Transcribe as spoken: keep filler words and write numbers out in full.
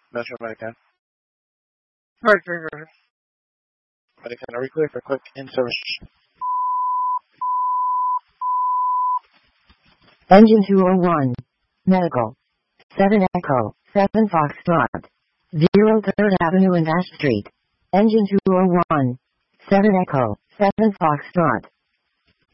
Metro Medican. Alright, very good. Medican, are we clear for quick in-service? Engine two oh one. Medical. seven Echo, seven Foxtrot. zero third Avenue and Ash Street. Engine two oh one. seven Echo, seven Foxtrot.